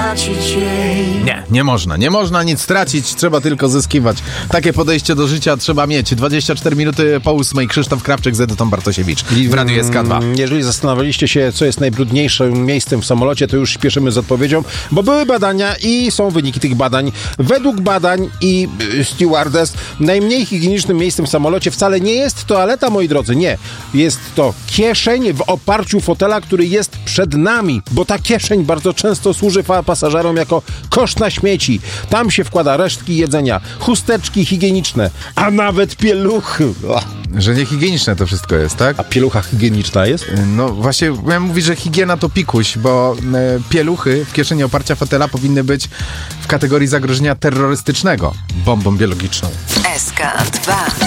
stracić jej. Nie można nic stracić, trzeba tylko zyskiwać. Takie podejście do życia trzeba mieć. 24 minuty po 8. Krzysztof Krawczyk z Edytą Bartosiewicz w Radiu SK2. Jeżeli zastanawialiście się, co jest najbrudniejszym miejscem w samolocie, to już śpieszymy z odpowiedzią, bo były badania i są wyniki tych badań. Według badań i stewardess najmniej higienicznym miejscem w samolocie wcale nie jest toaleta, moi drodzy, nie. Jest to kieszeń w oparciu fotela, który jest przed nami, bo ta kieszeń bardzo często służy pasażerom jako kosz na śmieci. Tam się wkłada resztki jedzenia, chusteczki higieniczne, a nawet pieluchy. Że niehigieniczne to wszystko jest, tak? A pielucha higieniczna jest? No właśnie, miałem mówić, że higiena to pikuś, bo pieluchy w kieszeni oparcia fotela powinny być w kategorii zagrożenia terrorystycznego bombą biologiczną. SK2